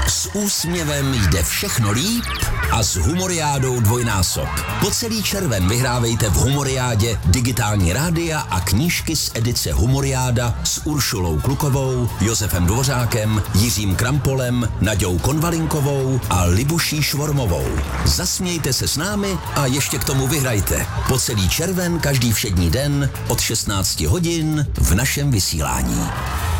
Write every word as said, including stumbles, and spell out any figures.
S úsměvem jde všechno líp a s Humoriádou dvojnásob. Po celý červen vyhrávejte v Humoriádě digitální rádia a knížky z edice Humoriáda s Uršulou Klukovou, Josefem Dvořákem, Jiřím Krampolem, Naďou Konvalinkovou a Libuší Švormovou. Zasmějte se s námi a ještě k tomu vyhrajte. Po celý červen každý všední den od šestnácti hodin v našem vysílání.